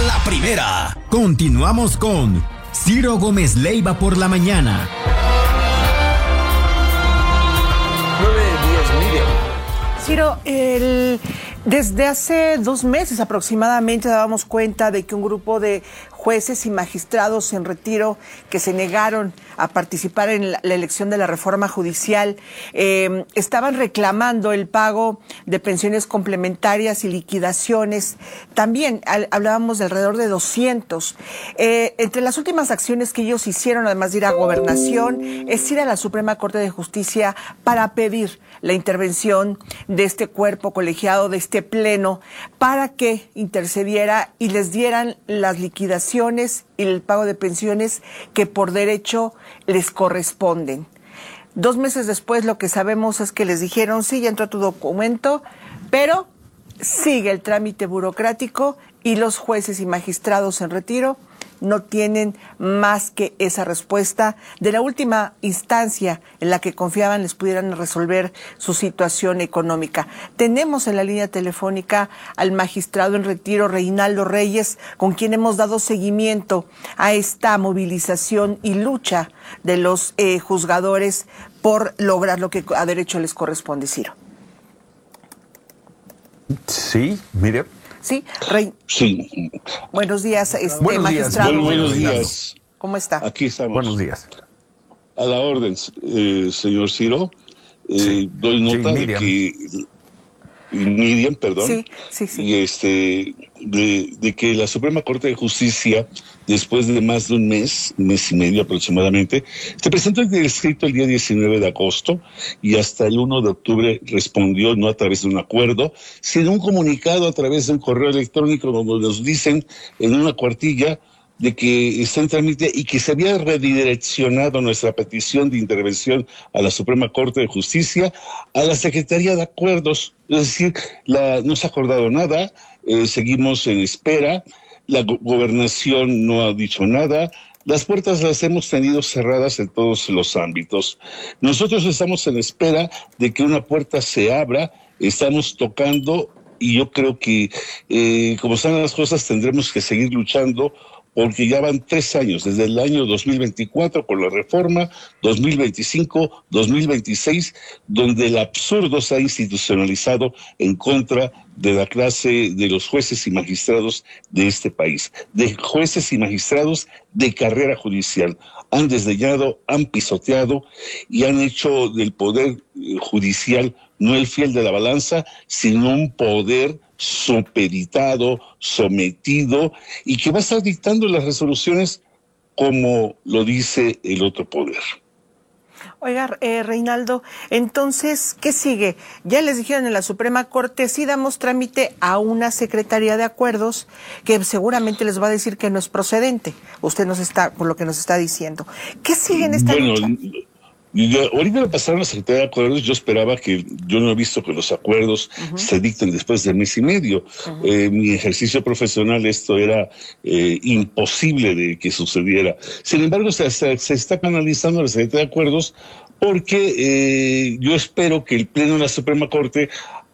la primera. Continuamos con Ciro Gómez Leiva por la mañana. 9:10, Miriam. Ciro, desde hace 2 meses aproximadamente dábamos cuenta de que un grupo de jueces y magistrados en retiro que se negaron a participar en la elección de la reforma judicial estaban reclamando el pago de pensiones complementarias y liquidaciones. También hablábamos de alrededor de 200. Entre las últimas acciones que ellos hicieron, además de ir a Gobernación, es ir a la Suprema Corte de Justicia para pedir la intervención de este cuerpo colegiado, de este pleno, para que intercediera y les dieran las liquidaciones y el pago de pensiones que por derecho les corresponden. 2 meses después lo que sabemos es que les dijeron, sí, ya entró tu documento, pero sigue el trámite burocrático y los jueces y magistrados en retiro no tienen más que esa respuesta de la última instancia en la que confiaban les pudieran resolver su situación económica. Tenemos en la línea telefónica al magistrado en retiro Reinaldo Reyes, con quien hemos dado seguimiento a esta movilización y lucha de los juzgadores por lograr lo que a derecho les corresponde, Ciro. Sí, Miriam. Sí, Sí. Buenos días, Buenos magistrado. días. Buenos días. ¿Cómo está? Aquí estamos. Buenos días. A la orden, señor Ciro. Sí. Doy nota de Miriam. que Miriam, perdón. Sí. Y de que la Suprema Corte de Justicia, después de más de un mes y medio aproximadamente, se presentó el escrito el día 19 de agosto y hasta el 1 de octubre respondió, no a través de un acuerdo, sino un comunicado a través de un correo electrónico donde nos dicen en una cuartilla de que está en trámite y que se había redireccionado nuestra petición de intervención a la Suprema Corte de Justicia a la Secretaría de Acuerdos. Es decir, no se ha acordado nada, seguimos en espera, la gobernación no ha dicho nada, las puertas las hemos tenido cerradas en todos los ámbitos. Nosotros estamos en espera de que una puerta se abra, estamos tocando y yo creo que como están las cosas tendremos que seguir luchando porque ya van 3 años, desde el año 2024 con la reforma, 2025, 2026, donde el absurdo se ha institucionalizado en contra de la clase de los jueces y magistrados de este país, de jueces y magistrados de carrera judicial. Han desdeñado, han pisoteado y han hecho del poder judicial no el fiel de la balanza, sino un poder supeditado, sometido, y que va a estar dictando las resoluciones como lo dice el otro poder. Oiga, Reinaldo, entonces, ¿qué sigue? Ya les dijeron en la Suprema Corte, sí damos trámite a una Secretaría de Acuerdos que seguramente les va a decir que no es procedente. Usted por lo que nos está diciendo. ¿Qué sigue en esta lucha? Ahorita me pasaron a la Secretaría de Acuerdos, yo no he visto que los acuerdos se dicten después de 1 mes y medio. Mi ejercicio profesional esto era imposible de que sucediera. Sin embargo, se está canalizando a la Secretaría de Acuerdos porque yo espero que el Pleno de la Suprema Corte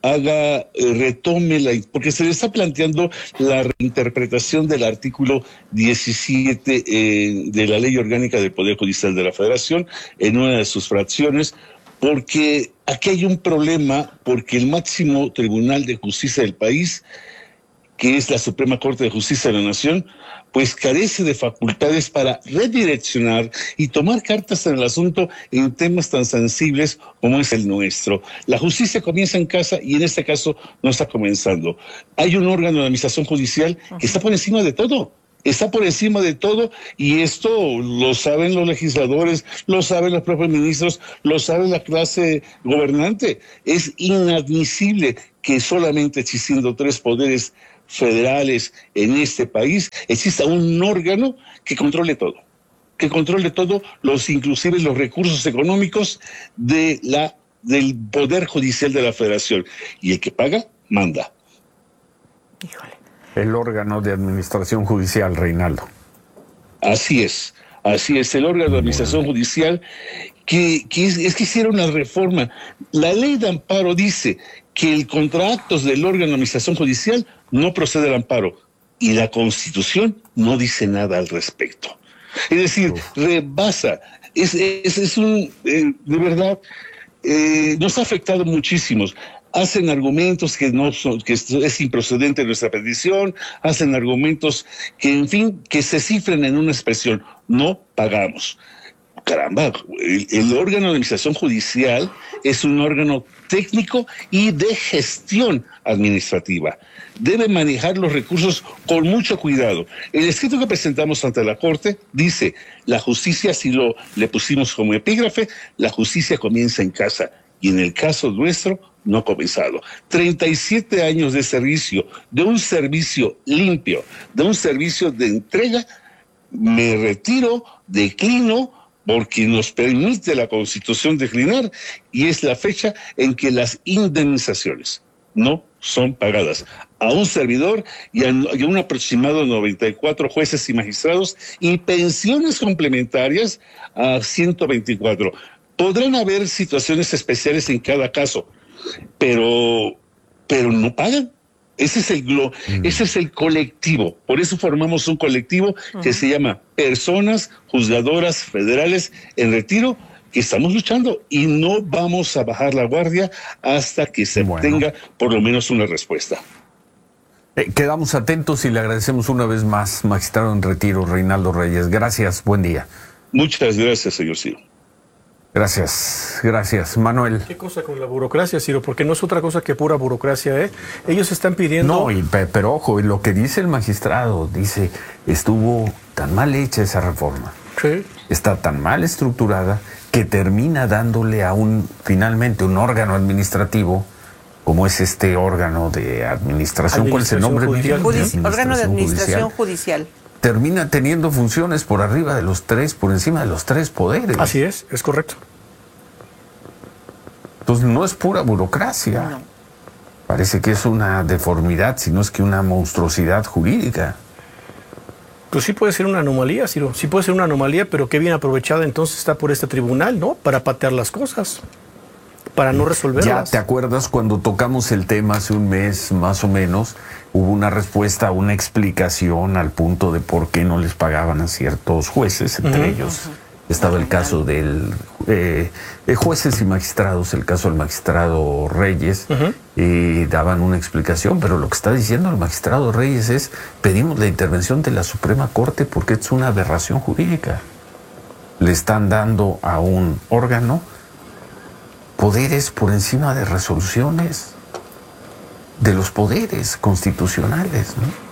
retome porque se le está planteando la reinterpretación del artículo 17 de la Ley Orgánica del Poder Judicial de la Federación en una de sus fracciones, porque aquí hay un problema, porque el máximo Tribunal de Justicia del país, que es la Suprema Corte de Justicia de la Nación, pues carece de facultades para redireccionar y tomar cartas en el asunto en temas tan sensibles como es el nuestro. La justicia comienza en casa y en este caso no está comenzando. Hay un órgano de administración judicial que está por encima de todo. Está por encima de todo y esto lo saben los legisladores, lo saben los propios ministros, lo sabe la clase gobernante. Es inadmisible que solamente existiendo 3 poderes federales en este país exista un órgano que controle todo, inclusive los recursos económicos del Poder Judicial de la Federación. Y el que paga, manda. Híjole. El órgano de administración judicial, Reinaldo. Así es, el órgano de administración judicial que hicieron una reforma. La ley de amparo dice que el contraactos del órgano de administración judicial no procede al amparo. y la Constitución no dice nada al respecto. Es decir, rebasa. Es un, de verdad, nos ha afectado muchísimos. Hacen argumentos que no son, que es improcedente nuestra petición, hacen argumentos que, en fin, que se cifren en una expresión: no pagamos. Caramba, el órgano de administración judicial es un órgano técnico y de gestión administrativa. Debe manejar los recursos con mucho cuidado. El escrito que presentamos ante la Corte dice: la justicia, si le pusimos como epígrafe, la justicia comienza en casa. Y en el caso nuestro, no ha comenzado. 37 años de servicio, de un servicio limpio, de un servicio de entrega. Me retiro, declino, porque nos permite la Constitución declinar, y es la fecha en que las indemnizaciones no son pagadas a un servidor y a un aproximado de 94 jueces y magistrados, y pensiones complementarias a 124. Podrán haber situaciones especiales en cada caso, pero no pagan. Ese es el colectivo. Por eso formamos un colectivo que se llama Personas Juzgadoras Federales en Retiro, que estamos luchando y no vamos a bajar la guardia hasta que se tenga por lo menos una respuesta. Quedamos atentos y le agradecemos una vez más, magistrado en retiro Reinaldo Reyes. Gracias, buen día. Muchas gracias, señor Ciro. Gracias, Manuel. ¿Qué cosa con la burocracia, Ciro? Porque no es otra cosa que pura burocracia, ¿eh? Ellos están pidiendo... No, pero ojo, lo que dice el magistrado, dice, estuvo tan mal hecha esa reforma. Sí. Está tan mal estructurada que termina dándole a finalmente un órgano administrativo, como es este órgano de administración. ¿Cuál es el nombre? Órgano de administración judicial. Termina teniendo funciones por arriba de los tres, por encima de los tres poderes. Así es correcto. Entonces no es pura burocracia. No. Parece que es una deformidad, sino es que una monstruosidad jurídica. Pues sí puede ser una anomalía, Ciro. Sí puede ser una anomalía, pero qué bien aprovechada entonces está por este tribunal, ¿no? Para patear las cosas, para no resolverlas. Ya te acuerdas cuando tocamos el tema hace un mes más o menos, hubo una respuesta, una explicación al punto de por qué no les pagaban a ciertos jueces, entre ellos estaba el caso del jueces y magistrados, el caso del magistrado Reyes, y daban una explicación, pero lo que está diciendo el magistrado Reyes es: pedimos la intervención de la Suprema Corte porque es una aberración jurídica. Le están dando a un órgano poderes por encima de resoluciones de los poderes constitucionales, ¿no?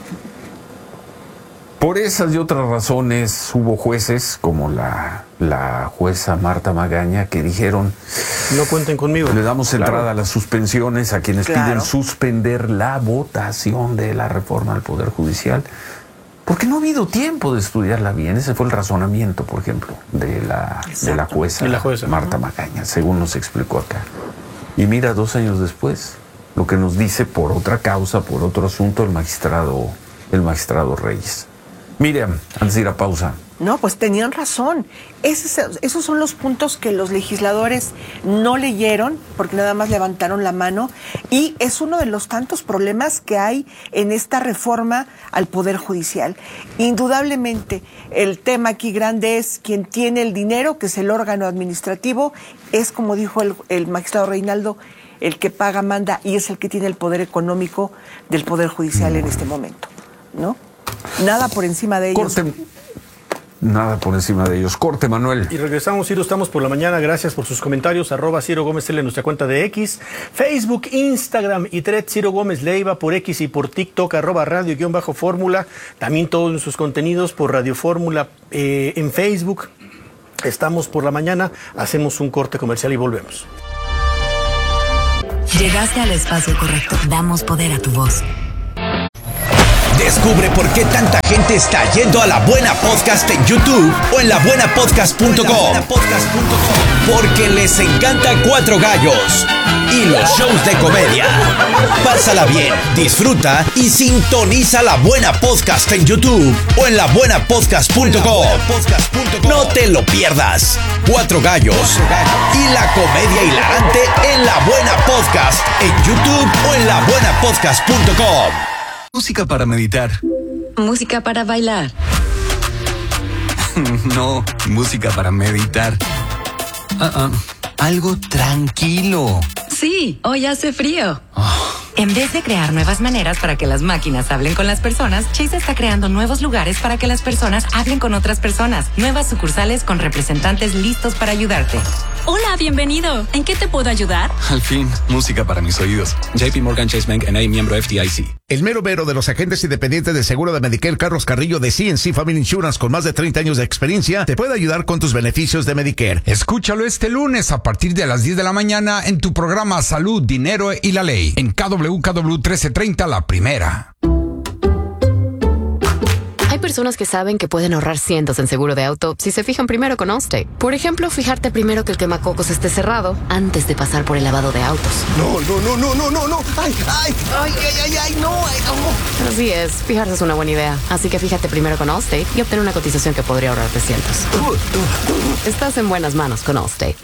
Por esas y otras razones hubo jueces como la jueza Marta Magaña que dijeron: no cuenten conmigo. Le damos entrada a las suspensiones a quienes piden suspender la votación de la reforma al Poder Judicial, porque no ha habido tiempo de estudiarla bien. Ese fue el razonamiento, por ejemplo, de la jueza Marta Magaña, según nos explicó acá. Y mira, 2 años después, lo que nos dice por otra causa, por otro asunto, el magistrado Reyes. Miriam, antes de ir a pausa. No, pues tenían razón. Esos son los puntos que los legisladores no leyeron porque nada más levantaron la mano, y es uno de los tantos problemas que hay en esta reforma al Poder Judicial. Indudablemente, el tema aquí grande es quien tiene el dinero, que es el órgano administrativo, es, como dijo el magistrado Reinaldo, el que paga, manda, y es el que tiene el poder económico del Poder Judicial en este momento, ¿no? Nada por encima de ellos. Nada por encima de ellos. Corte, Manuel. Y regresamos, Ciro, estamos por la mañana. Gracias por sus comentarios. @Ciro Gómez L en nuestra cuenta de X, Facebook, Instagram y Thread Ciro Gómez Leiva, por X y por TikTok, @radio_fórmula. También todos nuestros contenidos por Radio Fórmula en Facebook. Estamos por la mañana. Hacemos un corte comercial y volvemos. Llegaste al espacio correcto. Damos poder a tu voz. Descubre por qué tanta gente está yendo a La Buena Podcast en YouTube o en labuenapodcast.com. Porque les encanta Cuatro Gallos y los shows de comedia. Pásala bien, disfruta y sintoniza La Buena Podcast en YouTube o en labuenapodcast.com. No te lo pierdas. Cuatro Gallos y la comedia hilarante en La Buena Podcast en YouTube o en labuenapodcast.com. Música para meditar. Música para bailar. No, música para meditar. Algo tranquilo. Sí, hoy hace frío. En vez de crear nuevas maneras para que las máquinas hablen con las personas, Chase está creando nuevos lugares para que las personas hablen con otras personas. Nuevas sucursales con representantes listos para ayudarte. Hola, bienvenido. ¿En qué te puedo ayudar? Al fin, música para mis oídos. JP Morgan Chase Bank N.A., miembro FDIC. El mero mero de los agentes independientes de seguro de Medicare, Carlos Carrillo de CNC Family Insurance, con más de 30 años de experiencia, te puede ayudar con tus beneficios de Medicare. Escúchalo este lunes a partir de las 10 de la mañana en tu programa Salud, Dinero y la Ley, en KWKW 1330 La Primera. Hay personas que saben que pueden ahorrar cientos en seguro de auto si se fijan primero con Allstate. Por ejemplo, fijarte primero que el quemacocos esté cerrado antes de pasar por el lavado de autos. No. Ay, no. Así es, fijarse es una buena idea. Así que fíjate primero con Allstate y obtén una cotización que podría ahorrarte cientos. Estás en buenas manos con Allstate.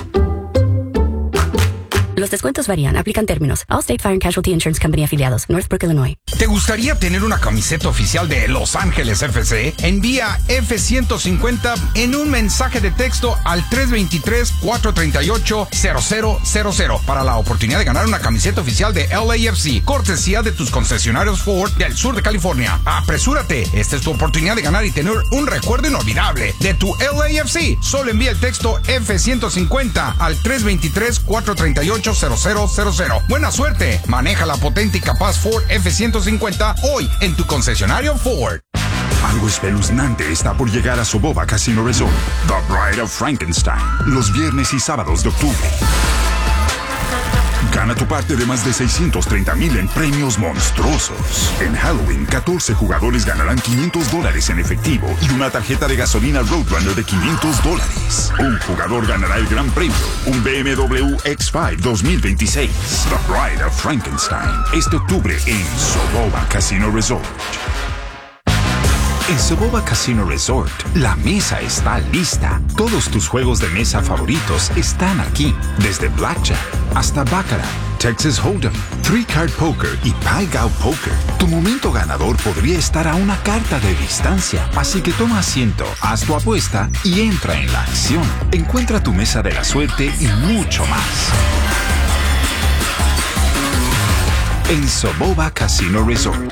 Los descuentos varían. Aplican términos. Allstate Fire and Casualty Insurance Company afiliados. Northbrook, Illinois. ¿Te gustaría tener una camiseta oficial de Los Ángeles FC? Envía F-150 en un mensaje de texto al 323-438-0000 para la oportunidad de ganar una camiseta oficial de LAFC, cortesía de tus concesionarios Ford del sur de California. ¡Apresúrate! Esta es tu oportunidad de ganar y tener un recuerdo inolvidable de tu LAFC. Solo envía el texto F-150 al 323-438-0000. Buena suerte. Maneja la potente y capaz Ford F-150 hoy en tu concesionario Ford. Algo espeluznante está por llegar a Soboba Casino Resort. The Bride of Frankenstein. Los viernes y sábados de octubre. Gana tu parte de más de 630,000 en premios monstruosos. En Halloween, 14 jugadores ganarán $500 en efectivo y una tarjeta de gasolina Roadrunner de $500. Un jugador ganará el gran premio, un BMW X5 2026. The Bride of Frankenstein. Este octubre en Soboba Casino Resort. En Soboba Casino Resort, la mesa está lista. Todos tus juegos de mesa favoritos están aquí. Desde Blackjack hasta Baccarat, Texas Hold'em, Three Card Poker y Pai Gow Poker. Tu momento ganador podría estar a una carta de distancia. Así que toma asiento, haz tu apuesta y entra en la acción. Encuentra tu mesa de la suerte y mucho más. En Soboba Casino Resort.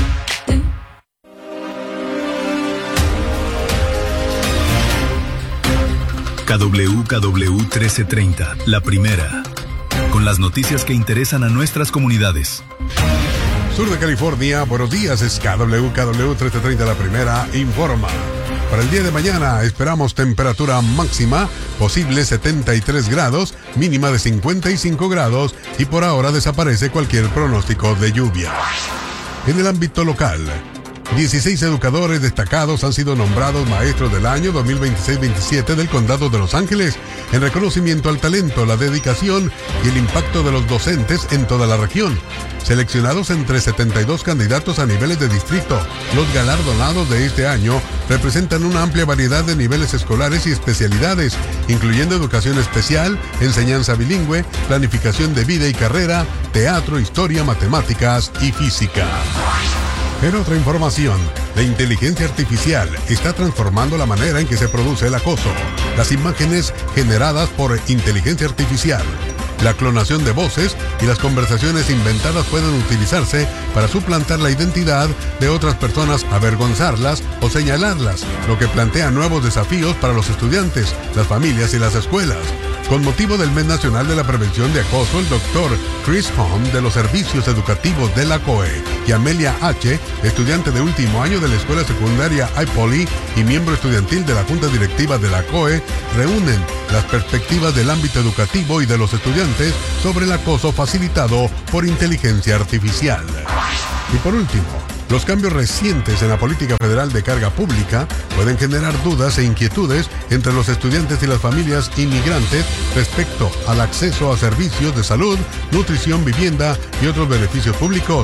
KWKW 1330, La Primera, con las noticias que interesan a nuestras comunidades. Sur de California, buenos días, es KWKW 1330, La Primera, informa. Para el día de mañana esperamos temperatura máxima, posible 73 grados, mínima de 55 grados y por ahora desaparece cualquier pronóstico de lluvia. En el ámbito local, 16 educadores destacados han sido nombrados maestros del año 2026-27 del Condado de Los Ángeles en reconocimiento al talento, la dedicación y el impacto de los docentes en toda la región. Seleccionados entre 72 candidatos a niveles de distrito, los galardonados de este año representan una amplia variedad de niveles escolares y especialidades, incluyendo educación especial, enseñanza bilingüe, planificación de vida y carrera, teatro, historia, matemáticas y física. En otra información, la inteligencia artificial está transformando la manera en que se produce el acoso. Las imágenes generadas por inteligencia artificial, la clonación de voces y las conversaciones inventadas pueden utilizarse para suplantar la identidad de otras personas, avergonzarlas o señalarlas, lo que plantea nuevos desafíos para los estudiantes, las familias y las escuelas. Con motivo del Mes Nacional de la Prevención de Acoso, el doctor Chris Hom de los Servicios Educativos de la COE y Amelia H., estudiante de último año de la Escuela Secundaria iPoly y miembro estudiantil de la Junta Directiva de la COE, reúnen las perspectivas del ámbito educativo y de los estudiantes sobre el acoso facilitado por inteligencia artificial. Y por último, los cambios recientes en la política federal de carga pública pueden generar dudas e inquietudes entre los estudiantes y las familias inmigrantes respecto al acceso a servicios de salud, nutrición, vivienda y otros beneficios públicos.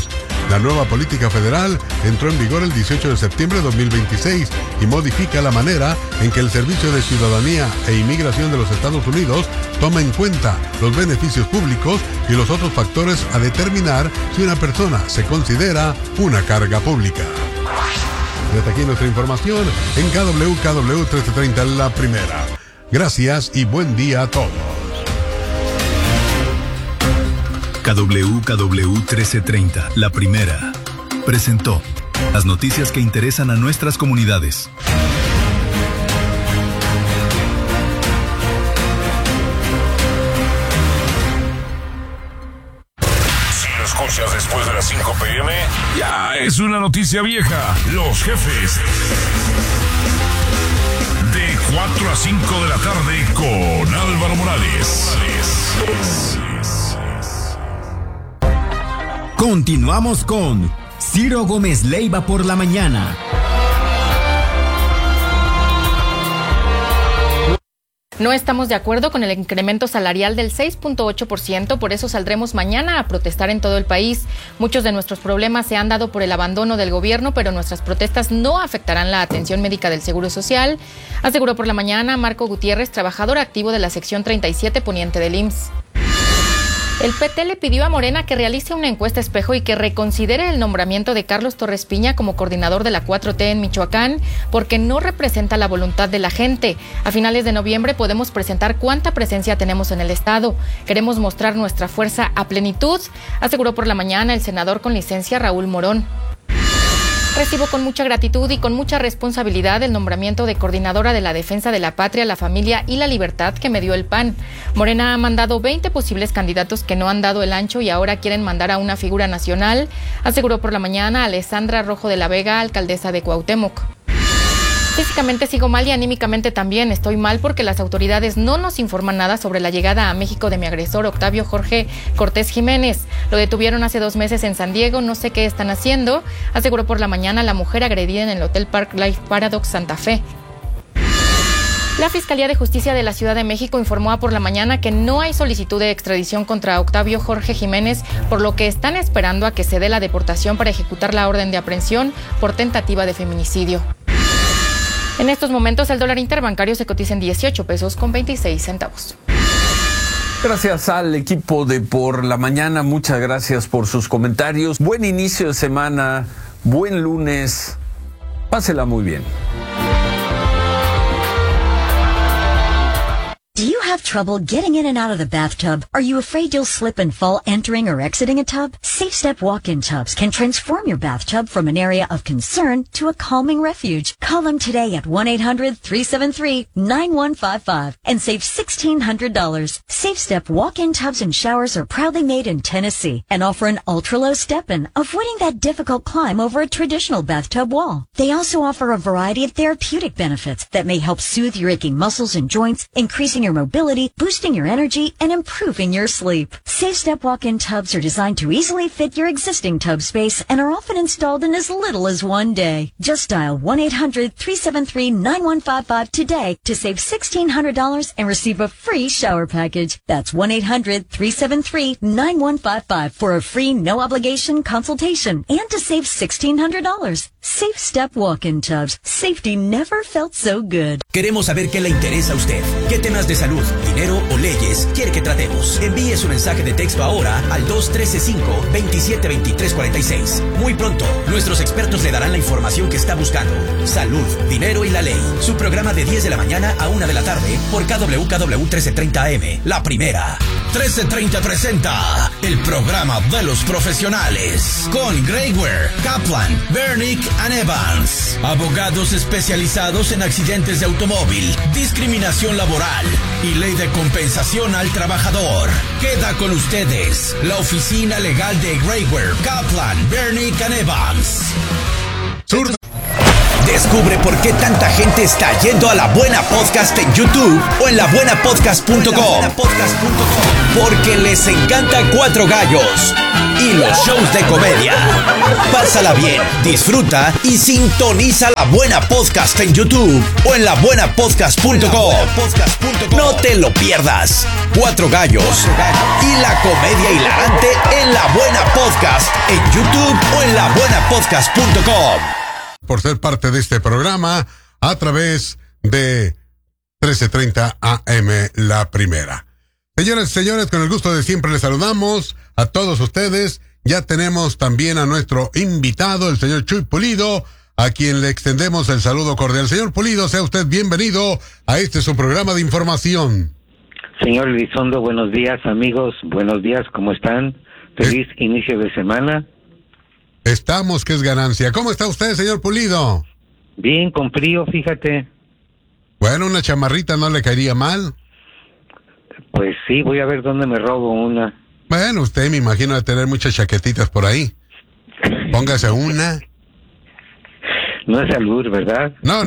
La nueva política federal entró en vigor el 18 de septiembre de 2026 y modifica la manera en que el Servicio de Ciudadanía e Inmigración de los Estados Unidos toma en cuenta los beneficios públicos y los otros factores a determinar si una persona se considera una carga pública. Y hasta aquí nuestra información en KWKW 1330 La Primera. Gracias y buen día a todos. KWKW 1330 La Primera presentó las noticias que interesan a nuestras comunidades. Escuchas después de las 5 p.m. Ya es una noticia vieja. Los jefes. De 4 a 5 de la tarde con Álvaro Morales. Continuamos con Ciro Gómez Leiva por la mañana. No estamos de acuerdo con el incremento salarial del 6.8%, por eso saldremos mañana a protestar en todo el país. Muchos de nuestros problemas se han dado por el abandono del gobierno, pero nuestras protestas no afectarán la atención médica del Seguro Social, aseguró por la mañana Marco Gutiérrez, trabajador activo de la sección 37 poniente del IMSS. El PT le pidió a Morena que realice una encuesta espejo y que reconsidere el nombramiento de Carlos Torres Piña como coordinador de la 4T en Michoacán, porque no representa la voluntad de la gente. A finales de noviembre podemos presentar cuánta presencia tenemos en el estado. Queremos mostrar nuestra fuerza a plenitud, aseguró por la mañana el senador con licencia Raúl Morón. Recibo con mucha gratitud y con mucha responsabilidad el nombramiento de coordinadora de la defensa de la patria, la familia y la libertad que me dio el PAN. Morena ha mandado 20 posibles candidatos que no han dado el ancho y ahora quieren mandar a una figura nacional, aseguró por la mañana Alessandra Rojo de la Vega, alcaldesa de Cuauhtémoc. Físicamente sigo mal y anímicamente también. Estoy mal porque las autoridades no nos informan nada sobre la llegada a México de mi agresor Octavio Jorge Cortés Jiménez. Lo detuvieron hace 2 meses en San Diego, no sé qué están haciendo, aseguró por la mañana la mujer agredida en el Hotel Park Life Paradox Santa Fe. La Fiscalía de Justicia de la Ciudad de México informó por la mañana que no hay solicitud de extradición contra Octavio Jorge Jiménez, por lo que están esperando a que se dé la deportación para ejecutar la orden de aprehensión por tentativa de feminicidio. En estos momentos el dólar interbancario se cotiza en 18 pesos con 26 centavos. Gracias al equipo de Por la Mañana, muchas gracias por sus comentarios. Buen inicio de semana, buen lunes, pásela muy bien. Do you have trouble getting in and out of the bathtub? Are you afraid you'll slip and fall entering or exiting a tub? Safe Step walk-in tubs can transform your bathtub from an area of concern to a calming refuge. Call them today at 1-800-373-9155 and save $1,600. Safe Step walk-in tubs and showers are proudly made in Tennessee and offer an ultra-low step-in, avoiding that difficult climb over a traditional bathtub wall. They also offer a variety of therapeutic benefits that may help soothe your aching muscles and joints, increasing your mobility, boosting your energy, and improving your sleep. Safe Step walk-in tubs are designed to easily fit your existing tub space and are often installed in as little as 1 day. Just dial 1-800-373-9155 today to save $1,600 and receive a free shower package. That's 1-800-373-9155 for a free no-obligation consultation and to save $1,600. Safe Step walk-in tubs. Safety never felt so good. Queremos saber qué le interesa a usted. ¿Qué temas de salud, dinero o leyes quiere que tratemos? Envíe su mensaje de texto ahora al 213-5-272346. Muy pronto, nuestros expertos le darán la información que está buscando. Salud, dinero y la ley. Su programa de 10 de la mañana a 1 de la tarde por KWKW 1330 AM. La Primera. 1330 presenta el programa de los profesionales con Grey Ware, Kaplan, Bernick and Evans. Abogados especializados en accidentes de automóvil, discriminación laboral y ley de compensación al trabajador. Queda con ustedes la oficina legal de Grey Ware, Kaplan, Bernick and Evans. De Descubre por qué tanta gente está yendo a La Buena Podcast en YouTube o en labuenapodcast.com. Porque les encanta Cuatro Gallos y los shows de comedia. Pásala bien, disfruta y sintoniza La Buena Podcast en YouTube o en labuenapodcast.com. No te lo pierdas. Cuatro Gallos y la comedia hilarante en La Buena Podcast en YouTube o en labuenapodcast.com. Por ser parte de este programa a través de 1330 AM La Primera. Señoras y señores, con el gusto de siempre les saludamos a todos ustedes. Ya tenemos también a nuestro invitado, el señor Chuy Pulido, a quien le extendemos el saludo cordial. Señor Pulido, sea usted bienvenido a este su programa de información. Señor Elizondo, buenos días, amigos. Buenos días, ¿cómo están? Feliz inicio de semana. Estamos, que es ganancia. ¿Cómo está usted, señor Pulido? Bien, con frío, fíjate. Bueno, una chamarrita no le caería mal. Pues sí, voy a ver dónde me robo una. Bueno, usted me imagino de tener muchas chaquetitas por ahí. Póngase una. No es albur, ¿verdad? No.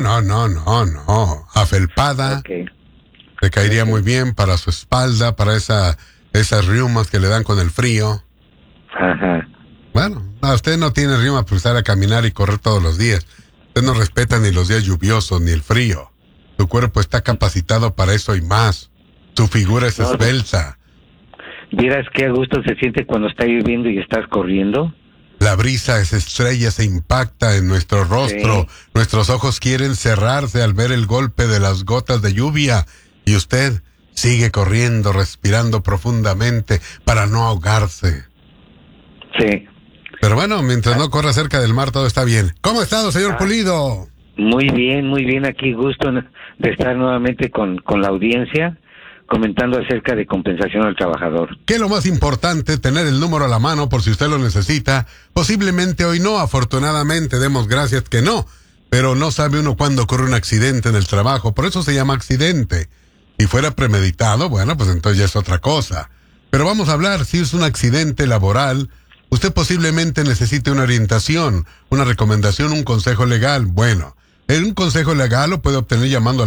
Afelpada. Okay. Le caería muy bien para su espalda, para esas riumas que le dan con el frío. Ajá. Bueno, usted no tiene riuma por estar a caminar y correr todos los días. Usted no respeta ni los días lluviosos ni el frío. Su cuerpo está capacitado para eso y más. Su figura es esbelta. ¿Vieras qué a gusto se siente cuando está lloviendo y estás corriendo? La brisa es estrella, se impacta en nuestro rostro. Sí. Nuestros ojos quieren cerrarse al ver el golpe de las gotas de lluvia. Y usted sigue corriendo, respirando profundamente para no ahogarse. Sí. Pero bueno, mientras no corra cerca del mar, todo está bien. ¿Cómo ha estado, señor Pulido? Muy bien. Aquí gusto de estar nuevamente con la audiencia, comentando acerca de compensación al trabajador. ¿Qué es lo más importante? Tener el número a la mano por si usted lo necesita. Posiblemente hoy no, afortunadamente, demos gracias que no. Pero no sabe uno cuándo ocurre un accidente en el trabajo, por eso se llama accidente. Si fuera premeditado, bueno, pues entonces ya es otra cosa. Pero vamos a hablar, si es un accidente laboral, usted posiblemente necesite una orientación, una recomendación, un consejo legal. Bueno, un consejo legal lo puede obtener llamando al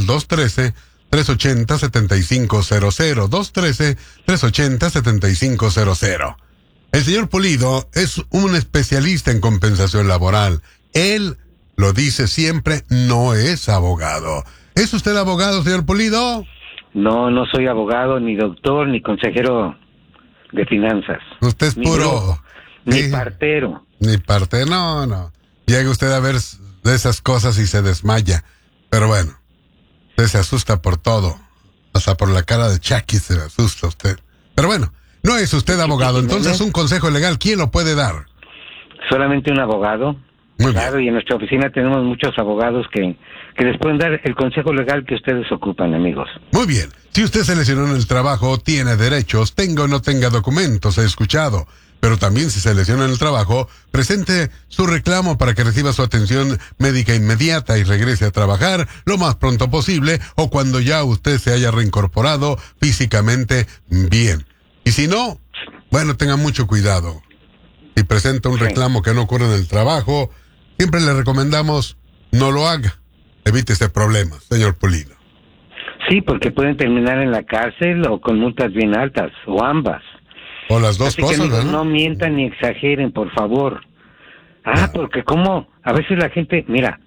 213-380-7500. 213-380-7500. El señor Pulido es un especialista en compensación laboral. Él lo dice siempre, no es abogado. ¿Es usted abogado, señor Pulido? No soy abogado, ni doctor, ni consejero de finanzas. Usted es puro... Ni partero. Ni partero, no. Llega usted a ver de esas cosas y se desmaya. Pero bueno, usted se asusta por todo. Hasta por la cara de Chucky se asusta usted. Pero bueno, no es usted abogado, entonces un consejo legal, ¿quién lo puede dar? Solamente un abogado. Muy claro, bien. Y en nuestra oficina tenemos muchos abogados que les pueden dar el consejo legal que ustedes ocupan, amigos. Muy bien. Si usted se lesionó en el trabajo, tiene derechos, tenga o no tenga documentos, he escuchado. Pero también si se lesiona en el trabajo, presente su reclamo para que reciba su atención médica inmediata y regrese a trabajar lo más pronto posible o cuando ya usted se haya reincorporado físicamente bien. Y si no, bueno, tenga mucho cuidado. Si presenta un reclamo que no ocurre en el trabajo, siempre le recomendamos no lo haga. Evítese problemas, señor Pulido. Sí, porque pueden terminar en la cárcel o con multas bien altas, o ambas. O las dos cosas, amigos, ¿no? No mientan ni exageren, por favor. Porque como a veces la gente, mira,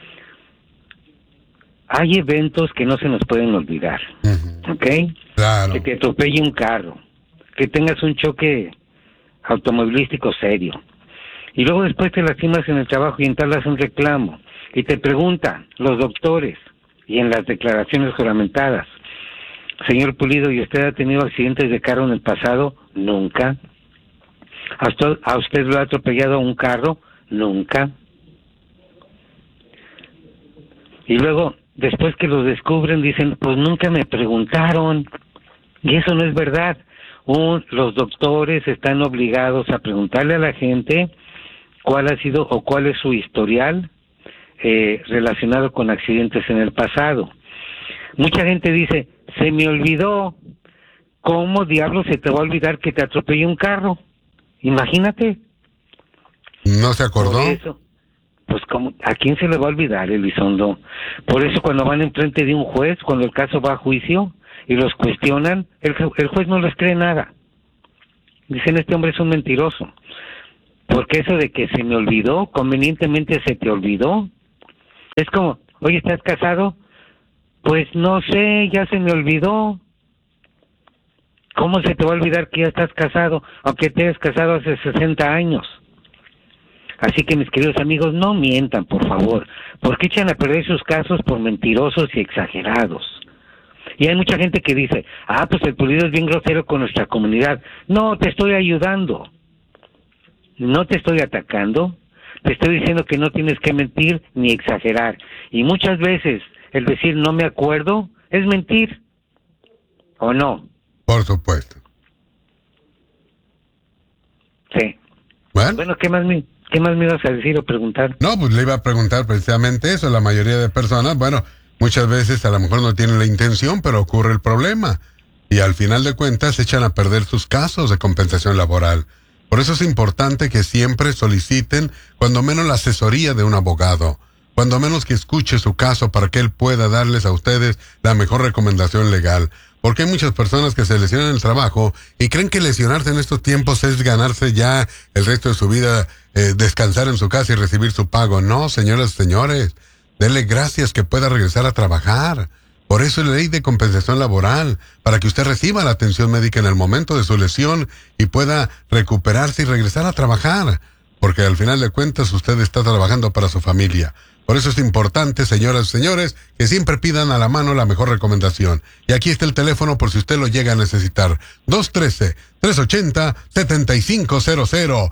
hay eventos que no se nos pueden olvidar, ¿ok? Claro. Que te atropelle un carro, que tengas un choque automovilístico serio, y luego después te lastimas en el trabajo y entablas un reclamo, y te preguntan los doctores, y en las declaraciones juramentadas, señor Pulido, ¿y usted ha tenido accidentes de carro en el pasado? Nunca. ¿A usted lo ha atropellado un carro? Nunca. Y luego, después que los descubren, dicen, pues nunca me preguntaron. Y eso no es verdad. Los doctores están obligados a preguntarle a la gente cuál ha sido o cuál es su historial relacionado con accidentes en el pasado. Mucha gente dice, se me olvidó. ¿Cómo diablos se te va a olvidar que te atropelló un carro? Imagínate. ¿No se acordó? pues como, ¿a quién se le va a olvidar, Elizondo? Por eso cuando van enfrente de un juez, cuando el caso va a juicio y los cuestionan, el juez no les cree nada. Dicen, este hombre es un mentiroso. Porque eso de que se me olvidó, convenientemente se te olvidó, es como, oye, ¿estás casado? Pues no sé, ya se me olvidó. ¿Cómo se te va a olvidar que ya estás casado, aunque te hayas casado hace 60 años? Así que, mis queridos amigos, no mientan, por favor, porque echan a perder sus casos por mentirosos y exagerados. Y hay mucha gente que dice, pues el Pulido es bien grosero con nuestra comunidad. No, te estoy ayudando. No te estoy atacando. Te estoy diciendo que no tienes que mentir ni exagerar. Y muchas veces el decir no me acuerdo es mentir. ¿O no? Por supuesto. Sí. Bueno, ¿qué más me ibas a decir o preguntar? No, pues le iba a preguntar precisamente eso. La mayoría de personas, bueno, muchas veces a lo mejor no tienen la intención, pero ocurre el problema. Y al final de cuentas echan a perder sus casos de compensación laboral. Por eso es importante que siempre soliciten cuando menos la asesoría de un abogado. Cuando menos que escuche su caso para que él pueda darles a ustedes la mejor recomendación legal. Porque hay muchas personas que se lesionan en el trabajo y creen que lesionarse en estos tiempos es ganarse ya el resto de su vida, descansar en su casa y recibir su pago. No, señoras y señores, denle gracias que pueda regresar a trabajar. Por eso es la ley de compensación laboral, para que usted reciba la atención médica en el momento de su lesión y pueda recuperarse y regresar a trabajar. Porque al final de cuentas usted está trabajando para su familia. Por eso es importante, señoras y señores, que siempre pidan a la mano la mejor recomendación. Y aquí está el teléfono por si usted lo llega a necesitar. 213-380-7500.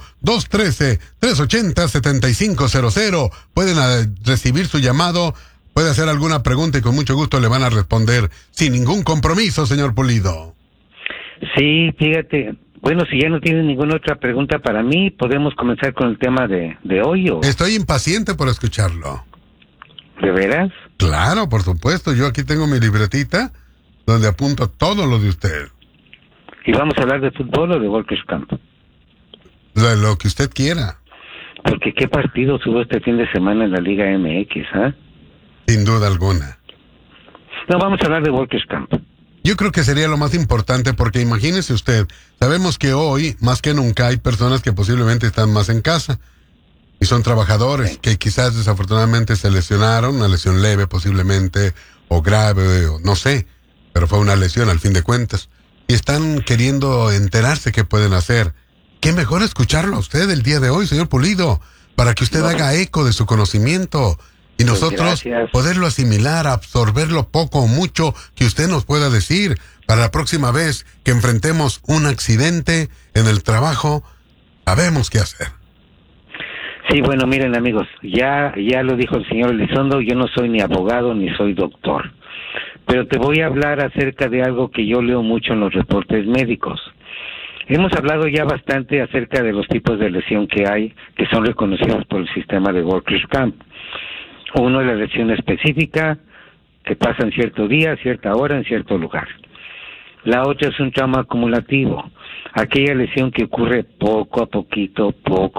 213-380-7500. Pueden recibir su llamado, puede hacer alguna pregunta y con mucho gusto le van a responder sin ningún compromiso, señor Pulido. Sí, fíjate. Bueno, si ya no tienen ninguna otra pregunta para mí, podemos comenzar con el tema de hoy. ¿O? Estoy impaciente por escucharlo. ¿De veras? Claro, por supuesto. Yo aquí tengo mi libretita donde apunto todo lo de usted. ¿Y vamos a hablar de fútbol o de Walker's Camp? Lo que usted quiera. Porque ¿qué partidos hubo este fin de semana en la Liga MX, Sin duda alguna. No, vamos a hablar de Walker's Camp. Yo creo que sería lo más importante porque imagínese usted, sabemos que hoy, más que nunca, hay personas que posiblemente están más en casa y son trabajadores que quizás desafortunadamente se lesionaron, una lesión leve posiblemente, o grave, o no sé, pero fue una lesión al fin de cuentas, y están queriendo enterarse qué pueden hacer. Qué mejor escucharlo a usted el día de hoy, señor Pulido, para que usted haga eco de su conocimiento. Y nosotros poderlo asimilar, absorberlo poco o mucho que usted nos pueda decir para la próxima vez que enfrentemos un accidente en el trabajo, sabemos qué hacer. Sí, bueno, miren amigos, ya lo dijo el señor Elizondo, yo no soy ni abogado ni soy doctor, pero te voy a hablar acerca de algo que yo leo mucho en los reportes médicos. Hemos hablado ya bastante acerca de los tipos de lesión que hay, que son reconocidos por el sistema de Walker's Camp. Uno es la lesión específica, que pasa en cierto día, cierta hora, en cierto lugar. La otra es un trauma acumulativo, aquella lesión que ocurre poco a poquito.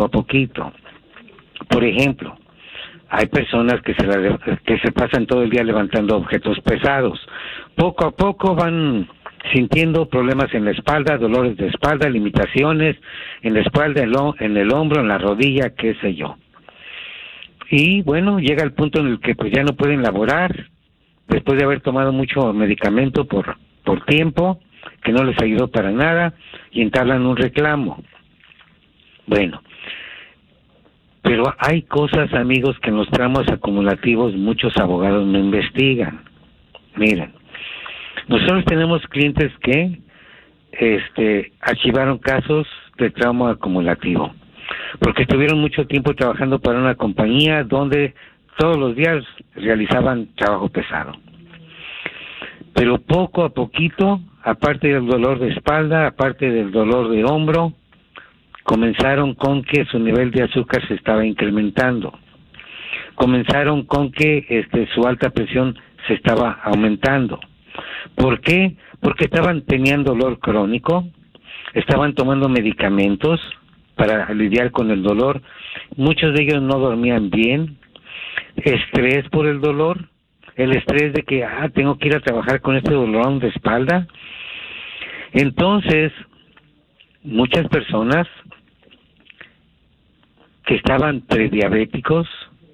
Por ejemplo, hay personas que se pasan todo el día levantando objetos pesados. Poco a poco van sintiendo problemas en la espalda, dolores de espalda, limitaciones en la espalda, en el hombro, en la rodilla, qué sé yo. Y bueno, llega el punto en el que pues ya no pueden laborar, después de haber tomado mucho medicamento por tiempo, que no les ayudó para nada, y entablan un reclamo. Bueno, pero hay cosas, amigos, que en los tramos acumulativos muchos abogados no investigan. Miren, nosotros tenemos clientes que archivaron casos de trauma acumulativo, porque estuvieron mucho tiempo trabajando para una compañía donde todos los días realizaban trabajo pesado. Pero poco a poquito, aparte del dolor de espalda, aparte del dolor de hombro, comenzaron con que su nivel de azúcar se estaba incrementando. Comenzaron con que su alta presión se estaba aumentando. ¿Por qué? Porque tenían dolor crónico, estaban tomando medicamentos para lidiar con el dolor, muchos de ellos no dormían bien, estrés por el dolor, el estrés de que tengo que ir a trabajar con este dolorón de espalda. Entonces, muchas personas que estaban prediabéticos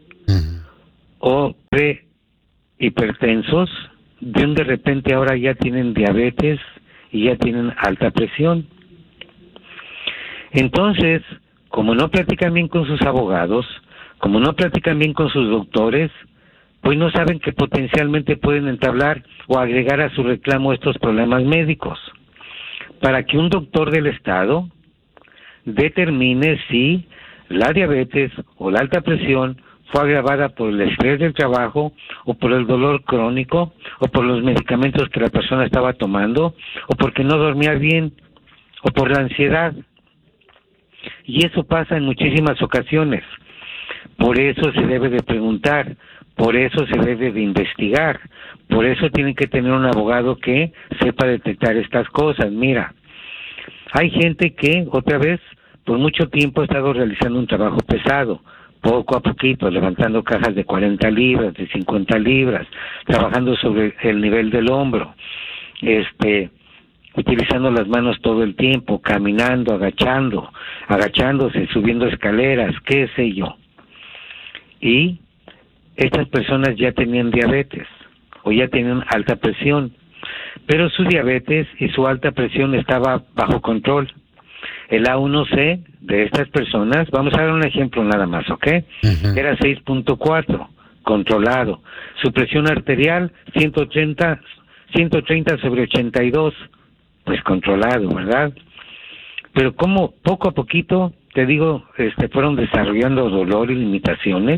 o prehipertensos, de repente ahora ya tienen diabetes y ya tienen alta presión. Entonces, como no platican bien con sus abogados, como no platican bien con sus doctores, pues no saben que potencialmente pueden entablar o agregar a su reclamo estos problemas médicos, para que un doctor del estado determine si la diabetes o la alta presión fue agravada por el estrés del trabajo o por el dolor crónico o por los medicamentos que la persona estaba tomando o porque no dormía bien o por la ansiedad. Y eso pasa en muchísimas ocasiones. Por eso se debe de preguntar, por eso se debe de investigar, por eso tienen que tener un abogado que sepa detectar estas cosas. Mira, hay gente que, otra vez, por mucho tiempo ha estado realizando un trabajo pesado, poco a poquito, levantando cajas de 40 libras, de 50 libras, trabajando sobre el nivel del hombro, utilizando las manos todo el tiempo, caminando, agachándose, subiendo escaleras, qué sé yo. Y estas personas ya tenían diabetes o ya tenían alta presión, pero su diabetes y su alta presión estaba bajo control. El A1C de estas personas, vamos a dar un ejemplo nada más, ¿ok? Era 6.4, controlado. Su presión arterial, 130 sobre 82, pues controlado, ¿verdad? Pero como poco a poquito, te digo, fueron desarrollando dolor y limitaciones,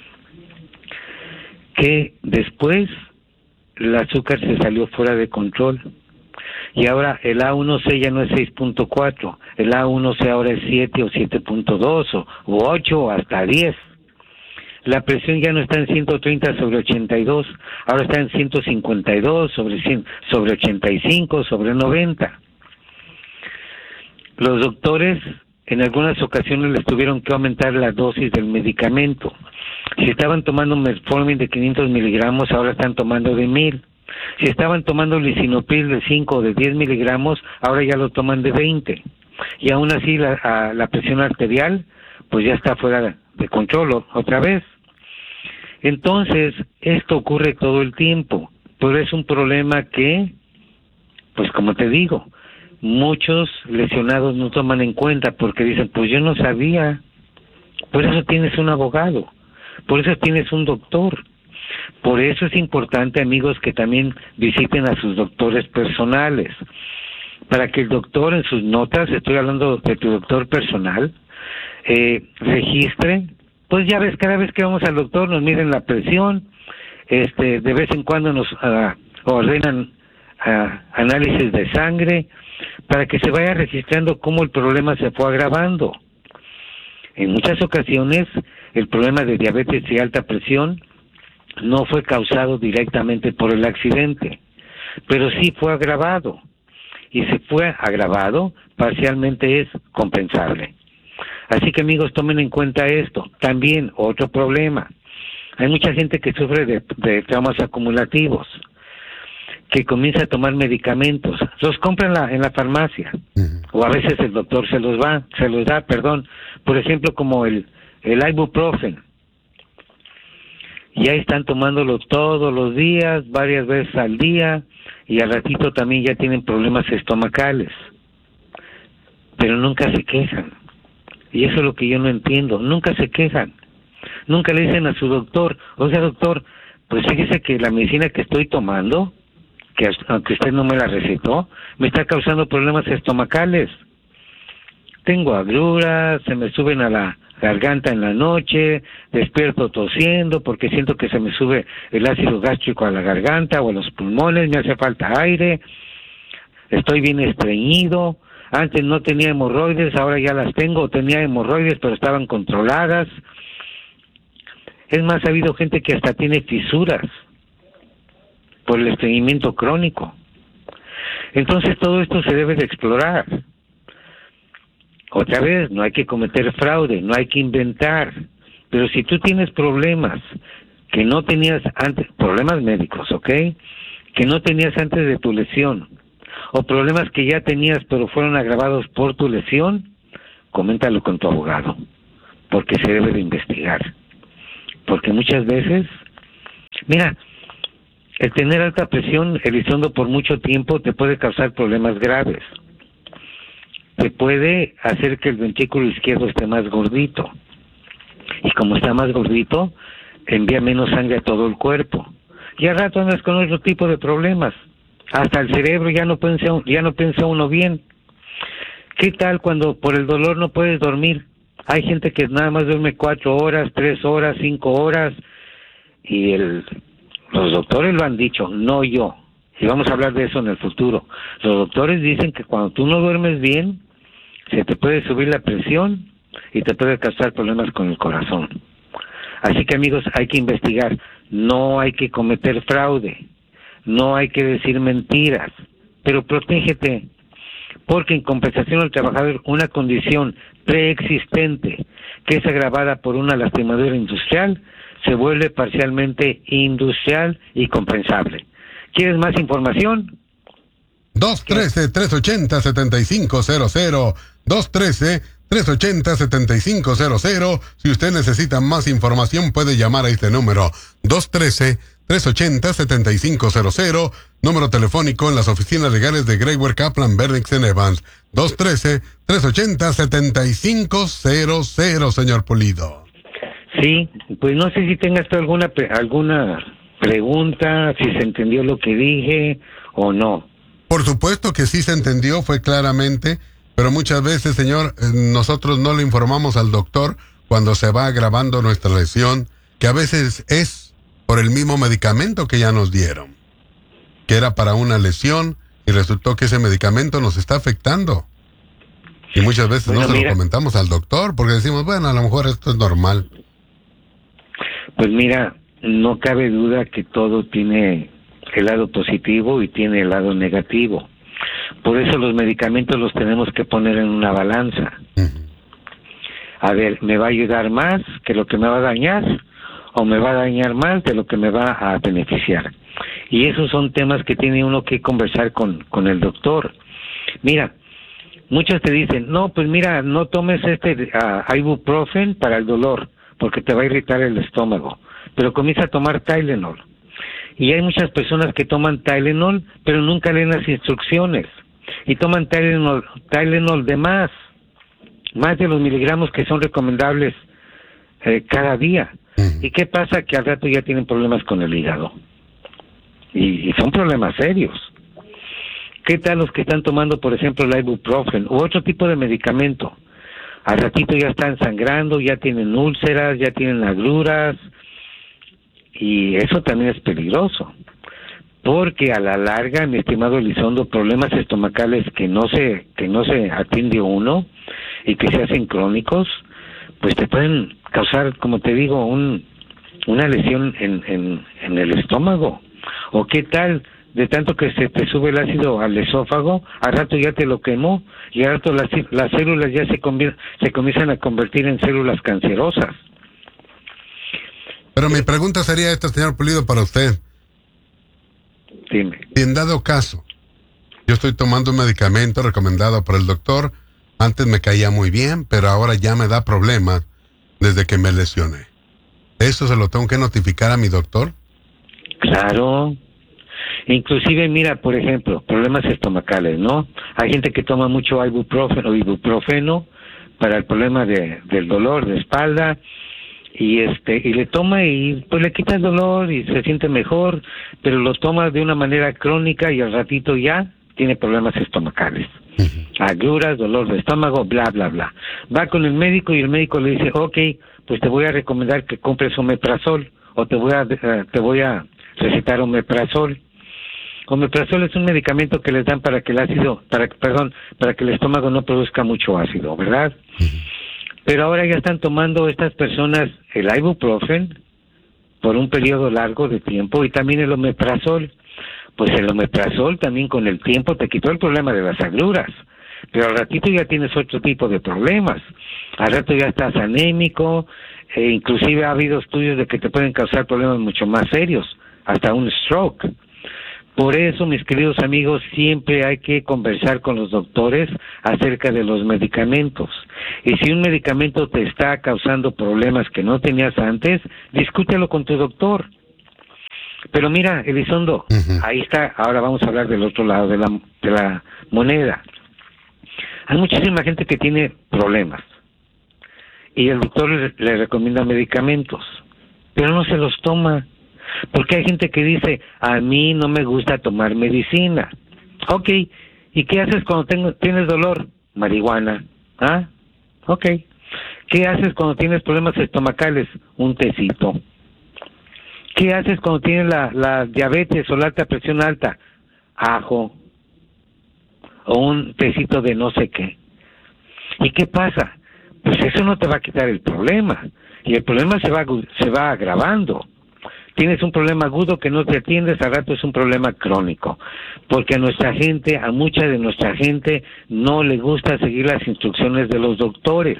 que después el azúcar se salió fuera de control. Y ahora el A1C ya no es 6.4, el A1C ahora es 7 o 7.2 o 8 o hasta 10. La presión ya no está en 130 sobre 82, ahora está en 152 sobre 85, sobre 90. Los doctores en algunas ocasiones les tuvieron que aumentar la dosis del medicamento. Si estaban tomando metformin de 500 miligramos, ahora están tomando de 1000. Si estaban tomando lisinoprid de 5 o de 10 miligramos, ahora ya lo toman de 20. Y aún así la presión arterial pues ya está fuera de control otra vez. Entonces, esto ocurre todo el tiempo, pero es un problema que, pues como te digo, muchos lesionados no toman en cuenta porque dicen, pues yo no sabía. Por eso tienes un abogado, por eso tienes un doctor. Por eso es importante, amigos, que también visiten a sus doctores personales, para que el doctor en sus notas, estoy hablando de tu doctor personal, registre, pues ya ves, cada vez que vamos al doctor nos miden la presión, de vez en cuando nos ordenan análisis de sangre, para que se vaya registrando cómo el problema se fue agravando. En muchas ocasiones, el problema de diabetes y alta presión no fue causado directamente por el accidente, pero sí fue agravado. Y si fue agravado, parcialmente es compensable. Así que, amigos, tomen en cuenta esto. También, otro problema. Hay mucha gente que sufre de traumas acumulativos, que comienza a tomar medicamentos. Los compra en la farmacia, o a veces el doctor se los da, por ejemplo, como el ibuprofen. Y ahí están tomándolo todos los días, varias veces al día, y al ratito también ya tienen problemas estomacales. Pero nunca se quejan. Y eso es lo que yo no entiendo. Nunca se quejan. Nunca le dicen a su doctor, oiga doctor, pues fíjese que la medicina que estoy tomando, que aunque usted no me la recetó, me está causando problemas estomacales. Tengo agruras, se me suben a la garganta en la noche, despierto tosiendo porque siento que se me sube el ácido gástrico a la garganta o a los pulmones, me hace falta aire, estoy bien estreñido, antes no tenía hemorroides, ahora ya las tengo, tenía hemorroides pero estaban controladas. Es más, ha habido gente que hasta tiene fisuras por el estreñimiento crónico. Entonces todo esto se debe de explorar. Otra vez, no hay que cometer fraude, no hay que inventar. Pero si tú tienes problemas que no tenías antes, problemas médicos, ¿ok? Que no tenías antes de tu lesión, o problemas que ya tenías pero fueron agravados por tu lesión, coméntalo con tu abogado, porque se debe de investigar. Porque muchas veces, mira, el tener alta presión, Elizondo, por mucho tiempo te puede causar problemas graves. Te puede hacer que el ventrículo izquierdo esté más gordito. Y como está más gordito, envía menos sangre a todo el cuerpo. Y al rato andas con otro tipo de problemas. Hasta el cerebro ya no piensa uno bien. ¿Qué tal cuando por el dolor no puedes dormir? Hay gente que nada más duerme 4 horas, 3 horas, 5 horas. Y los doctores lo han dicho, no yo. Y vamos a hablar de eso en el futuro. Los doctores dicen que cuando tú no duermes bien, se te puede subir la presión y te puede causar problemas con el corazón. Así que, amigos, hay que investigar. No hay que cometer fraude. No hay que decir mentiras. Pero protégete. Porque en compensación al trabajador, una condición preexistente que es agravada por una lastimadura industrial se vuelve parcialmente industrial y compensable. ¿Quieres más información? 213-380-7500. 213-380-7500. Si usted necesita más información, puede llamar a este número. 213-380-7500. Número telefónico en las oficinas legales de Greyware, Kaplan, Bernix & Evans. 213-380-7500, señor Pulido. Sí, pues no sé si tengas tú alguna pregunta, si se entendió lo que dije o no. Por supuesto que sí se entendió, fue claramente, pero muchas veces, señor, nosotros no le informamos al doctor cuando se va agravando nuestra lesión, que a veces es por el mismo medicamento que ya nos dieron, que era para una lesión y resultó que ese medicamento nos está afectando. Y muchas veces no se lo comentamos al doctor porque decimos, bueno, a lo mejor esto es normal. Pues mira, no cabe duda que todo tiene el lado positivo y tiene el lado negativo. Por eso los medicamentos los tenemos que poner en una balanza. A ver, ¿me va a ayudar más que lo que me va a dañar? ¿O me va a dañar más de lo que me va a beneficiar? Y esos son temas que tiene uno que conversar con el doctor. Mira, muchos te dicen, no, pues mira, no tomes ibuprofen para el dolor, porque te va a irritar el estómago. Pero comienza a tomar Tylenol. Y hay muchas personas que toman Tylenol, pero nunca leen las instrucciones. Y toman Tylenol de más de los miligramos que son recomendables cada día. ¿Y qué pasa? Que al rato ya tienen problemas con el hígado. Y son problemas serios. ¿Qué tal los que están tomando, por ejemplo, el ibuprofen u otro tipo de medicamento? Al ratito ya están sangrando, ya tienen úlceras, ya tienen agruras, y eso también es peligroso, porque a la larga, mi estimado Elizondo, problemas estomacales que no se atiende uno y que se hacen crónicos, pues te pueden causar, como te digo, una lesión en el estómago. ¿O qué tal? De tanto que se te sube el ácido al esófago, al rato ya te lo quemó y al rato las células ya se comienzan a convertir en células cancerosas. Pero mi pregunta sería esta, señor Pulido, para usted. Dime. Si en dado caso, yo estoy tomando un medicamento recomendado por el doctor, antes me caía muy bien, pero ahora ya me da problemas desde que me lesioné. ¿Eso se lo tengo que notificar a mi doctor? Claro. Inclusive, mira, por ejemplo, problemas estomacales, ¿no? Hay gente que toma mucho ibuprofeno para el problema del dolor de espalda y le toma y pues le quita el dolor y se siente mejor, pero lo toma de una manera crónica y al ratito ya tiene problemas estomacales. Agruras, dolor de estómago, bla, bla, bla. Va con el médico y el médico le dice, ok, pues te voy a recomendar que compres omeprazol o te voy a recetar omeprazol. Omeprazol es un medicamento que les dan para que para que el estómago no produzca mucho ácido, ¿verdad? Pero ahora ya están tomando estas personas el ibuprofen por un periodo largo de tiempo y también el omeprazol. Pues el omeprazol también con el tiempo te quitó el problema de las agruras, pero al ratito ya tienes otro tipo de problemas. Al rato ya estás anémico, inclusive ha habido estudios de que te pueden causar problemas mucho más serios, hasta un stroke. Por eso, mis queridos amigos, siempre hay que conversar con los doctores acerca de los medicamentos. Y si un medicamento te está causando problemas que no tenías antes, discútelo con tu doctor. Pero mira, Elizondo, ahí está, ahora vamos a hablar del otro lado de la moneda. Hay muchísima gente que tiene problemas y el doctor le recomienda medicamentos, pero no se los toma. Porque hay gente que dice, a mí no me gusta tomar medicina. Ok, ¿y qué haces cuando tienes dolor? Marihuana. ¿Ah? Ok. ¿Qué haces cuando tienes problemas estomacales? Un tecito. ¿Qué haces cuando tienes la diabetes o la alta presión alta? Ajo. O un tecito de no sé qué. ¿Y qué pasa? Pues eso no te va a quitar el problema. Y el problema se va agravando. Tienes un problema agudo que no te atiendes, al rato es un problema crónico. Porque a mucha de nuestra gente no le gusta seguir las instrucciones de los doctores.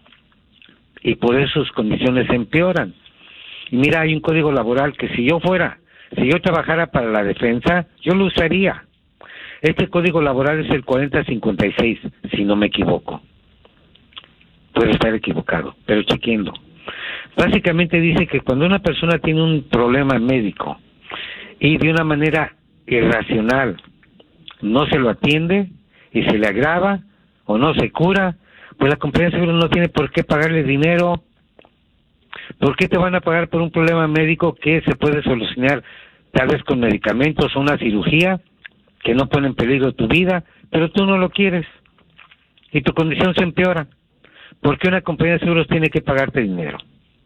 Y por eso sus condiciones se empeoran. Y mira, hay un código laboral que si yo trabajara para la defensa, yo lo usaría. Este código laboral es el 4056, si no me equivoco. Puedo estar equivocado, pero chequéenlo. Básicamente dice que cuando una persona tiene un problema médico y de una manera irracional no se lo atiende y se le agrava o no se cura, pues la compañía de seguros no tiene por qué pagarle dinero. ¿Por qué te van a pagar por un problema médico que se puede solucionar tal vez con medicamentos o una cirugía que no pone en peligro tu vida, pero tú no lo quieres y tu condición se empeora? ¿Por qué una compañía de seguros tiene que pagarte dinero?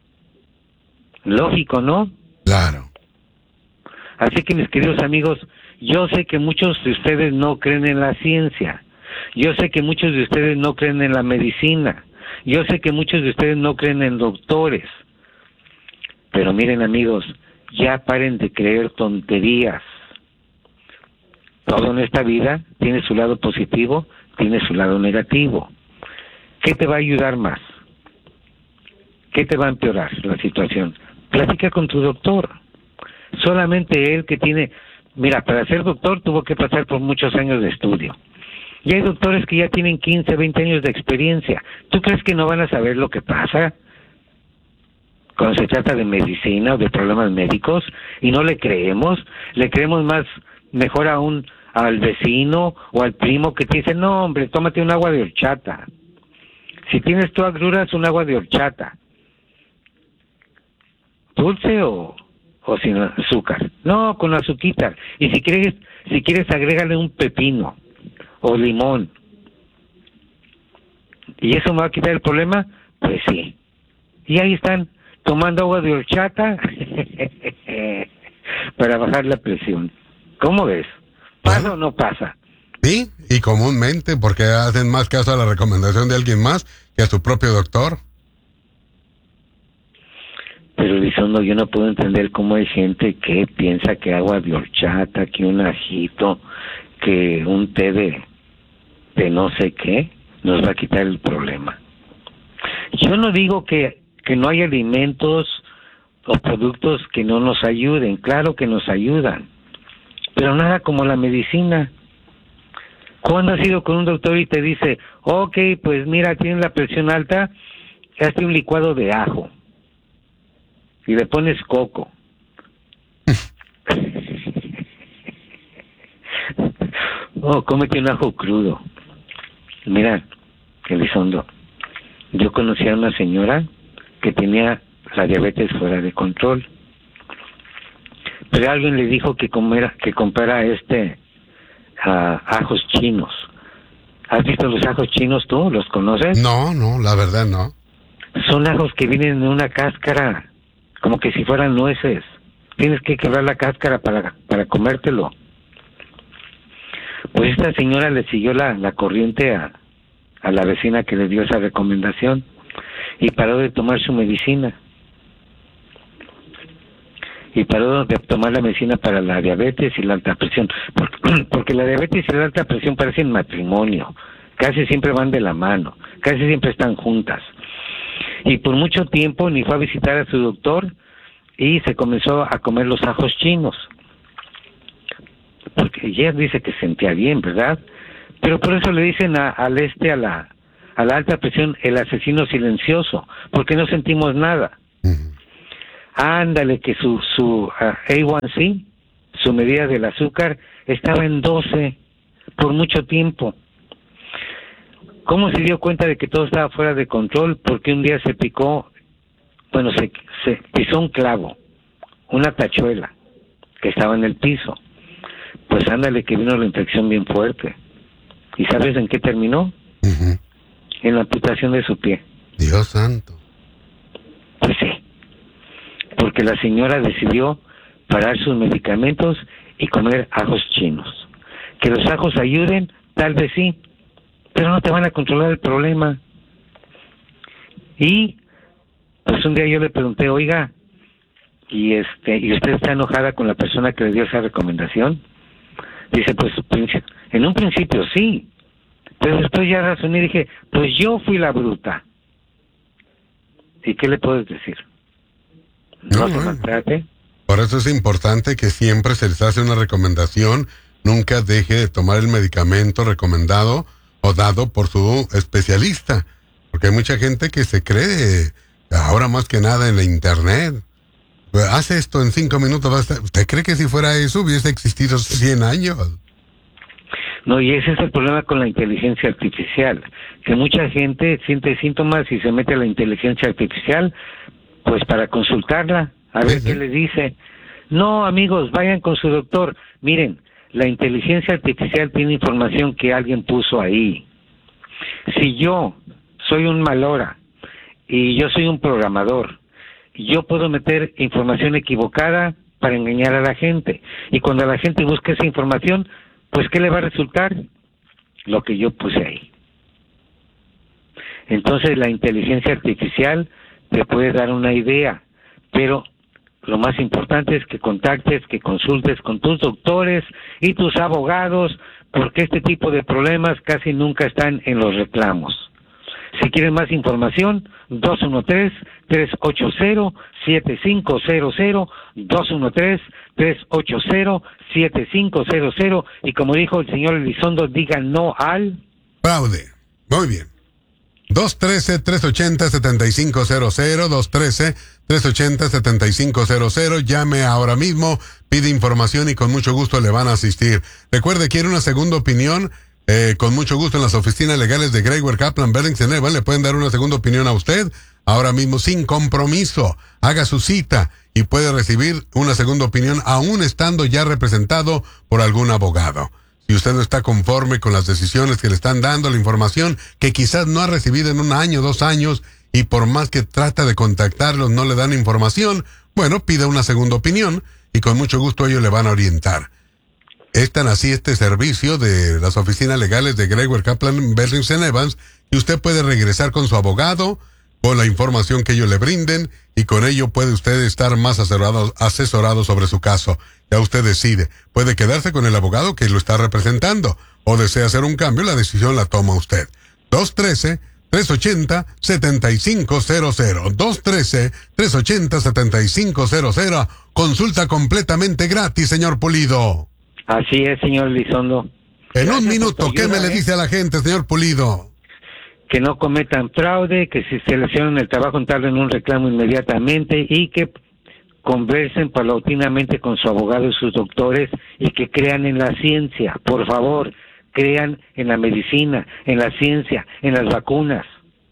Lógico, ¿no? Claro. Así que, mis queridos amigos, yo sé que muchos de ustedes no creen en la ciencia. Yo sé que muchos de ustedes no creen en la medicina. Yo sé que muchos de ustedes no creen en doctores. Pero miren, amigos, ya paren de creer tonterías. Todo en esta vida tiene su lado positivo, tiene su lado negativo. ¿Qué te va a ayudar más? ¿Qué te va a empeorar la situación? Platica con tu doctor. Solamente él que tiene... Mira, para ser doctor tuvo que pasar por muchos años de estudio. Y hay doctores que ya tienen 15, 20 años de experiencia. ¿Tú crees que no van a saber lo que pasa cuando se trata de medicina o de problemas médicos? Y no le creemos más mejor al vecino o al primo que te dice, no, hombre, tómate un agua de horchata. Si tienes tú agruras, un agua de horchata. ¿Dulce o sin azúcar? No, con azuquita. Y si quieres agrégale un pepino o limón. ¿Y eso me va a quitar el problema? Pues sí. Y ahí están, tomando agua de horchata para bajar la presión. ¿Cómo ves? ¿Pasa o no pasa? Sí, y comúnmente, porque hacen más caso a la recomendación de alguien más que a su propio doctor. Pero, Elizondo, yo no puedo entender cómo hay gente que piensa que agua de horchata, que un ajito, que un té de no sé qué, nos va a quitar el problema. Yo no digo que no hay alimentos o productos que no nos ayuden, claro que nos ayudan, pero nada como la medicina. ¿Cuándo has ido con un doctor y te dice, ok, pues mira, tienes la presión alta, hazte un licuado de ajo y le pones coco? Cómete un ajo crudo. Mira, Elizondo, yo conocí a una señora que tenía la diabetes fuera de control, pero alguien le dijo que comprara ajos chinos. ¿Has visto los ajos chinos tú? ¿Los conoces? No, la verdad no. Son ajos que vienen en una cáscara, como que si fueran nueces. Tienes que quebrar la cáscara para comértelo. Pues esta señora le siguió la corriente a la vecina que le dio esa recomendación y paró de tomar su medicina. Y paró de tomar la medicina para la diabetes y la alta presión. Porque la diabetes y la alta presión parecen matrimonio. casi siempre van de la mano, casi siempre están juntas. Y por mucho tiempo ni fue a visitar a su doctor y se comenzó a comer los ajos chinos. Porque ella dice que sentía bien, ¿verdad? Pero por eso le dicen a la alta presión el asesino silencioso, porque no sentimos nada. Ándale, que su A1C, su medida del azúcar, estaba en 12 por mucho tiempo. ¿Cómo se dio cuenta de que todo estaba fuera de control? Porque un día se pisó un clavo, una tachuela que estaba en el piso. Pues ándale, que vino la infección bien fuerte. ¿Y sabes en qué terminó? En la amputación de su pie. Dios santo. Pues sí, porque la señora decidió parar sus medicamentos y comer ajos chinos. Que los ajos ayuden, tal vez sí, pero no te van a controlar el problema. Y pues un día yo le pregunté, oiga, ¿y usted está enojada con la persona que le dio esa recomendación? Dice, pues en un principio sí, pero después ya razoné y dije, pues yo fui la bruta. ¿Y qué le puedes decir? No se maltrate. Por eso es importante que siempre se les hace una recomendación, nunca deje de tomar el medicamento recomendado o dado por su especialista, porque hay mucha gente que se cree, ahora más que nada en la internet, hace esto en 5 minutos, ¿usted cree que si fuera eso hubiese existido 100 años? No, y ese es el problema con la inteligencia artificial, que mucha gente siente síntomas y se mete a la inteligencia artificial, pues para consultarla, a ver qué les dice. No, amigos, vayan con su doctor. Miren, la inteligencia artificial tiene información que alguien puso ahí. Si yo soy un malora y yo soy un programador, yo puedo meter información equivocada para engañar a la gente. Y cuando la gente busque esa información, pues ¿qué le va a resultar? Lo que yo puse ahí. Entonces la inteligencia artificial te puede dar una idea, pero lo más importante es que contactes, que consultes con tus doctores y tus abogados, porque este tipo de problemas casi nunca están en los reclamos. Si quieren más información, 213-380-7500, 213-380-7500, y como dijo el señor Elizondo, digan no al fraude. Muy bien. 213-380-7500, 213-380-7500, llame ahora mismo, pide información y con mucho gusto le van a asistir. Recuerde, quiere una segunda opinión, con mucho gusto en las oficinas legales de Gregory Kaplan, Berdingsen Evans le pueden dar una segunda opinión a usted, ahora mismo sin compromiso. Haga su cita y puede recibir una segunda opinión aún estando ya representado por algún abogado. Si usted no está conforme con las decisiones que le están dando, la información que quizás no ha recibido en 1 año, 2 años, y por más que trata de contactarlos no le dan información, bueno, pida una segunda opinión y con mucho gusto ellos le van a orientar. Es tan así este servicio de las oficinas legales de Gregory Kaplan, Berdingsen Evans, y usted puede regresar con su abogado, con la información que ellos le brinden, y con ello puede usted estar más asesorado sobre su caso. Ya usted decide. Puede quedarse con el abogado que lo está representando, o desea hacer un cambio, la decisión la toma usted. 213-380-7500, 213-380-7500, consulta completamente gratis, señor Pulido. Así es, señor Elizondo. En un minuto, ¿qué me le dice a la gente, señor Pulido? Que no cometan fraude, que si se lesionan el trabajo entreguen un reclamo inmediatamente y que conversen paulatinamente con su abogado y sus doctores y que crean en la ciencia. Por favor, crean en la medicina, en la ciencia, en las vacunas.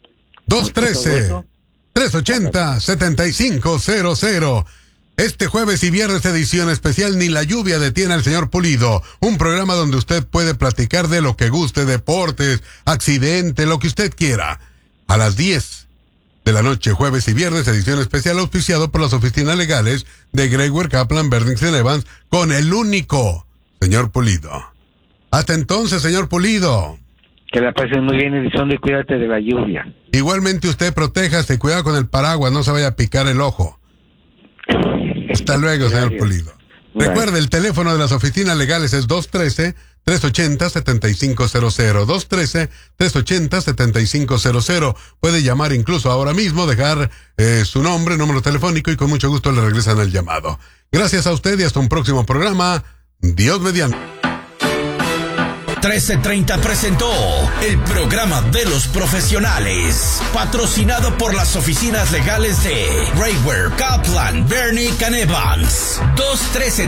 213-380-7500. Este jueves y viernes edición especial Ni la lluvia detiene al señor Pulido, un programa donde usted puede platicar de lo que guste, deportes, accidente, lo que usted quiera. A las 10 de la noche, jueves y viernes, edición especial auspiciado por las oficinas legales de Gregory Kaplan, Berdingsen Evans, con el único señor Pulido. Hasta entonces, señor Pulido. Que la pasen muy bien, Elizondo, y cuídate de la lluvia. Igualmente usted protéjase, cuidado con el paraguas, no se vaya a picar el ojo. Hasta luego, señor Pulido. Recuerde, el teléfono de las oficinas legales es 213-380-7500. 213-380-7500. Puede llamar incluso ahora mismo, dejar su nombre, número telefónico y con mucho gusto le regresan el llamado. Gracias a usted y hasta un próximo programa. Dios mediante. 1330 presentó el programa de los profesionales, patrocinado por las oficinas legales de Raywear, Kaplan, Bernick & Evans. 213